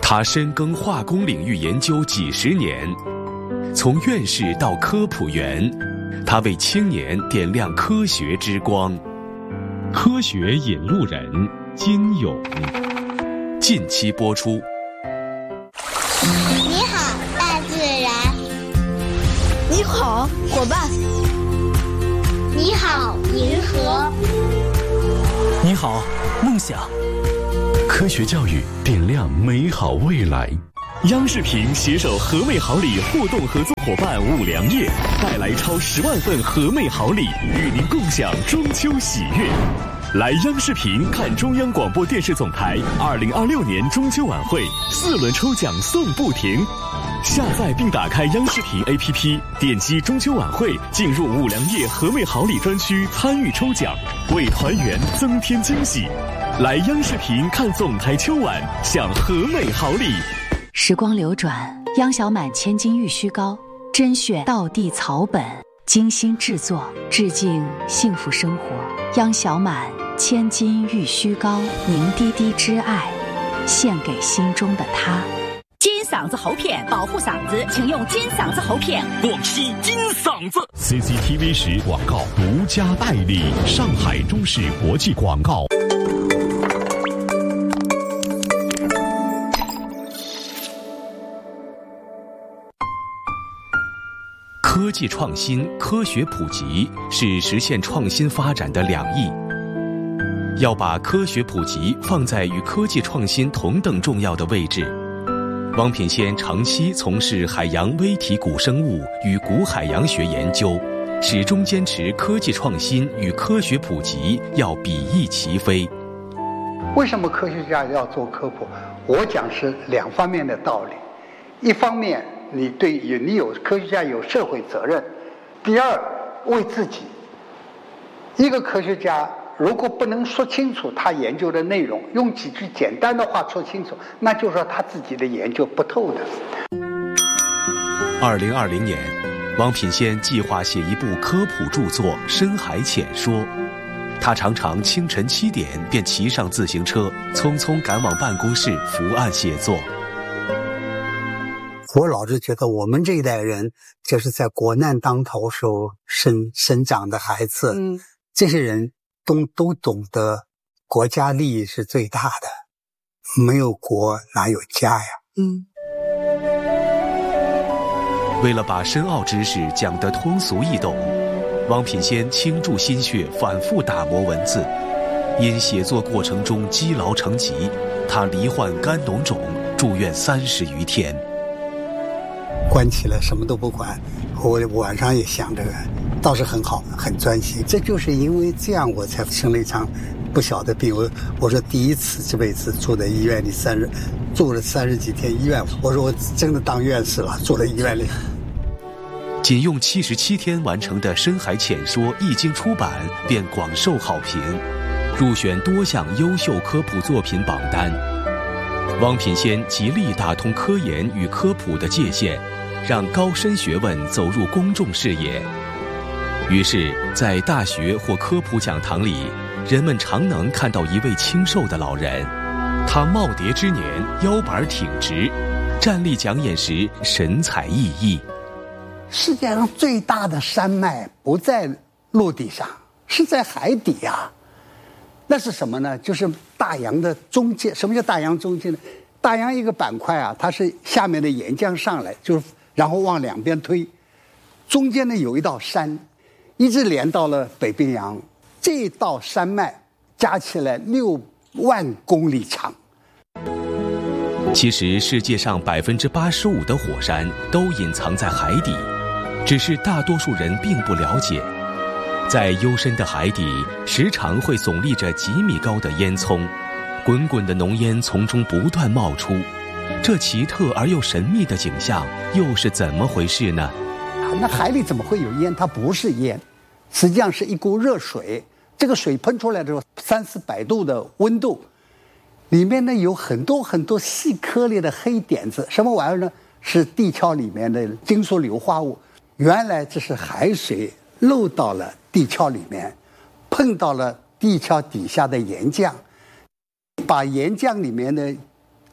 他深耕化工领域研究几十年，从院士到科普员，他为青年点亮科学之光。科学引路人金勇，近期播出。 你好，大自然。 你好，伙伴。 你好，银河。 你好，梦想。 科学教育点亮美好未来。 央视频携手和美好礼互动合作伙伴五粮液，带来超10万份和美好礼，与您共享中秋喜悦。来央视频看中央广播电视总台2026年中秋晚会，4轮抽奖送不停。下载并打开央视频 APP， 点击中秋晚会，进入五粮液和美好礼专区参与抽奖，为团圆增添惊喜。来央视频看总台秋晚，享和美好礼。 时光流转，央小满千金玉虚膏，甄选道地草本，精心制作，致敬幸福生活。央小满千金玉虚膏，凝滴滴之爱，献给心中的他。 金嗓子喉片保护嗓子，请用金嗓子喉片。 广西金嗓子 CCTV 10广告独家代理，上海中视国际广告。科技创新、科学普及是实现创新发展的两翼。要把科学普及放在与科技创新同等重要的位置。汪品先长期从事海洋微体古生物与古海洋学研究，始终坚持科技创新与科学普及要比翼齐飞。 为什么科学家要做科普？我讲是两方面的道理。一方面，你有科学家有社会责任；第二，为自己。一个科学家如果不能说清楚他研究的内容，用几句简单的话说清楚，那就是说他自己的研究不透的。 2020年，汪品先计划写一部科普著作《深海浅说》。他常常清晨7点便骑上自行车，匆匆赶往办公室伏案写作。 我老是觉得我们这一代人就是在国难当头时候生长的孩子，这些人都懂得国家利益是最大的，没有国哪有家呀。 为了把深奥知识讲得通俗易懂，汪品先倾注心血，反复打磨文字。因写作过程中积劳成疾，他罹患肝脓肿，住院30余天。 关起来什么都不管，我晚上也想这个，倒是很好，很专心。这就是因为这样，我才生了一场不小的病。我说第一次这辈子住在医院里住了30几天医院，我说我真的当院士了，住在医院里。 仅用77天完成的《深海浅说》一经出版便广受好评，入选多项优秀科普作品榜单。汪品先极力打通科研与科普的界限，让高深学问走入公众视野。于是，在大学或科普讲堂里，人们常能看到一位清瘦的老人，他耄耋之年，腰板挺直，站立讲演时神采奕奕。 世界上最大的山脉不在陆地上，是在海底啊。那是什么呢？就是大洋的中间。什么叫大洋中间呢？大洋一个板块啊，它是下面的岩浆上来，就是然后往两边推，中间呢有一道山，一直连到了北冰洋。这道山脉加起来6万公里长。 其实世界上85%的火山都隐藏在海底，只是大多数人并不了解。在幽深的海底，时常会耸立着几米高的烟囱，滚滚的浓烟从中不断冒出。这奇特而又神秘的景象又是怎么回事呢？ 那海里怎么会有烟？它不是烟，实际上是一股热水。这个水喷出来的时候，300-400度的温度，里面呢有很多很多细颗粒的黑点子，什么玩意儿呢？是地壳里面的金属硫化物。原来这是海水漏到了地壳里面，碰到了地壳底下的岩浆，把岩浆里面的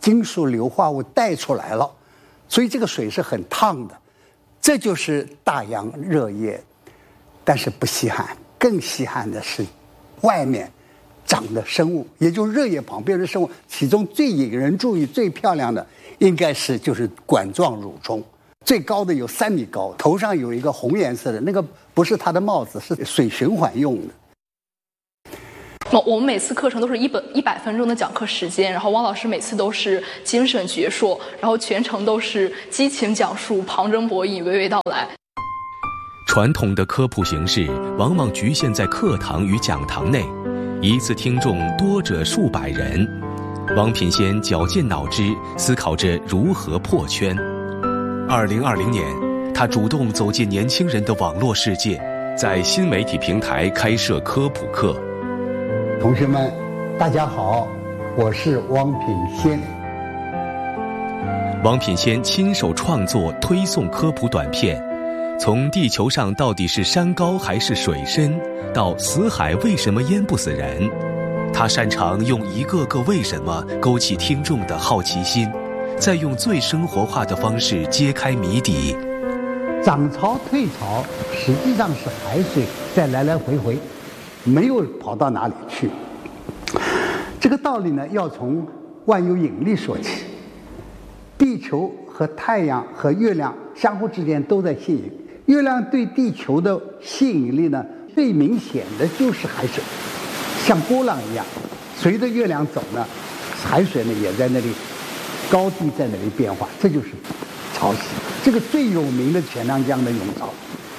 金属硫化物带出来了，所以这个水是很烫的，这就是大洋热液。但是不稀罕，更稀罕的是外面长的生物，也就是热液旁边的生物，其中最引人注意、最漂亮的应该就是管状蠕虫，最高的有3米高，头上有一个红颜色的，那个不是它的帽子，是水循环用的。 我们每次课程都是100分钟的讲课时间，然后汪老师每次都是精神矍铄，然后全程都是激情讲述，旁征博引，娓娓道来。 传统的科普形式往往局限在课堂与讲堂内，一次听众多者数百人。汪品先绞尽脑汁思考着如何破圈。2020年，他主动走进年轻人的网络世界，在新媒体平台开设科普课。 同学们，大家好，我是汪品先。 汪品先亲手创作推送科普短片，从地球上到底是山高还是水深，到死海为什么淹不死人，他擅长用一个个为什么勾起听众的好奇心，再用最生活化的方式揭开谜底。 涨潮退潮实际上是海水在来来回回，没有跑到哪里去。这个道理呢，要从万有引力说起。地球和太阳和月亮相互之间都在吸引，月亮对地球的吸引力呢，最明显的就是海水，像波浪一样，随着月亮走呢，海水呢也在那里高低在那里变化，这就是潮汐。这个最有名的钱塘江的涌潮。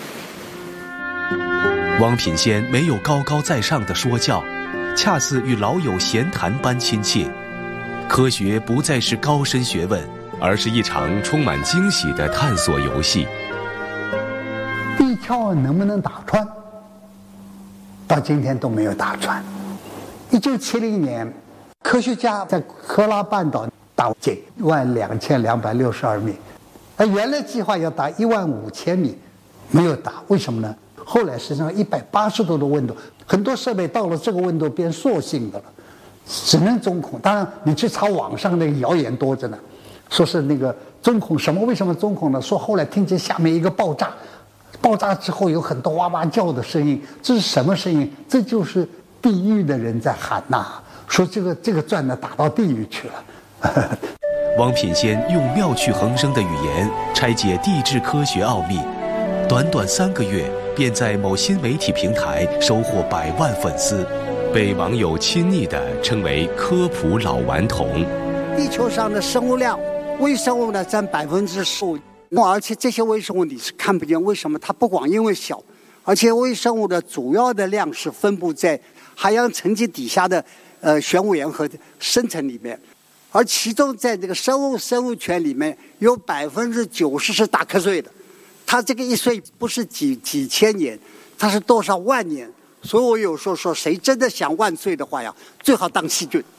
汪品先没有高高在上的说教，恰似与老友闲谈般亲切。科学不再是高深学问，而是一场充满惊喜的探索游戏。 地壳能不能打穿？到今天都没有打穿。1970年，科学家在科拉半岛打井12262米，原来计划要打15000米，没有打，为什么呢？后来实际上180度的温度，很多设备到了这个温度变塑性的了，只能中孔。当然，你去查网上那个谣言多着呢，说是那个中孔什么？为什么中孔呢？说后来听见下面一个爆炸，爆炸之后有很多哇哇叫的声音，这是什么声音？这就是地狱的人在喊呐，说这个钻呢打到地狱去了。 汪品先用妙趣横生的语言拆解地质科学奥秘，短短3个月便在某新媒体平台收获100万粉丝，被网友亲昵地称为科普老顽童。 地球上的生物量，微生物呢占15%，而且这些微生物你是看不见，为什么？它不光因为小，而且微生物的主要的量是分布在海洋层级底下的玄武岩和深层里面，而其中在这个生物圈里面有90%是大瞌睡的。它这个一睡不是几千年，它是多少万年。所以我有时候说，谁真的想万岁的话呀，最好当细菌。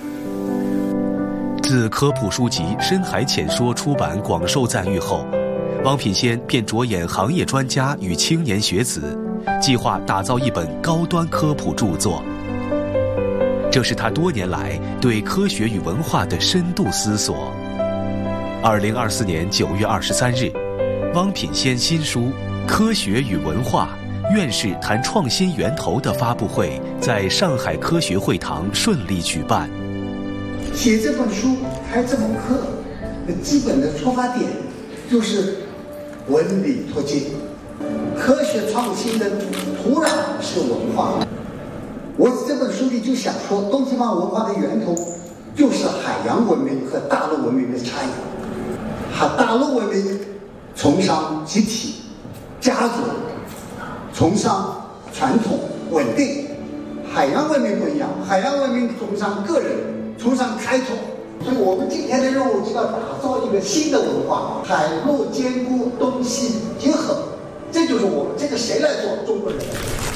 自科普书籍《深海浅说》出版广受赞誉后，汪品先便着眼行业专家与青年学子，计划打造一本高端科普著作。这是他多年来对科学与文化的深度思索。2024年9月23日，汪品先新书《科学与文化》院士谈创新源头的发布会在上海科学会堂顺利举办。 写这本书开这门课的基本的出发点就是文理脱节，科学创新的土壤是文化。我这本书里就想说，东西方文化的源头就是海洋文明和大陆文明的差异。大陆文明崇尚集体、家族，崇尚传统稳定；海洋文明不一样，海洋文明崇尚个人，崇尚开拓。所以我们今天的任务就要打造一个新的文化，海陆兼顾，东西结合。这就是我们这个谁来做？中国人。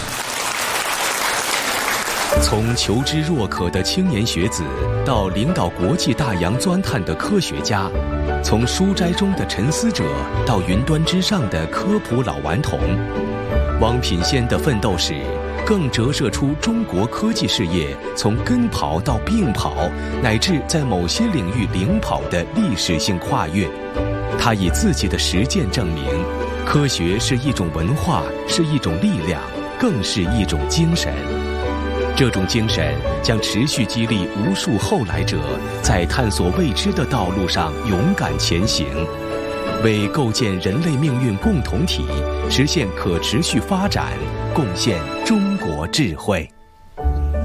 从求知若渴的青年学子到领导国际大洋钻探的科学家，从书斋中的沉思者到云端之上的科普老顽童，汪品先的奋斗史更折射出中国科技事业从跟跑到并跑，乃至在某些领域领跑的历史性跨越。他以自己的实践证明，科学是一种文化，是一种力量，更是一种精神。这种精神将持续激励无数后来者在探索未知的道路上勇敢前行，为构建人类命运共同体、实现可持续发展贡献中国智慧。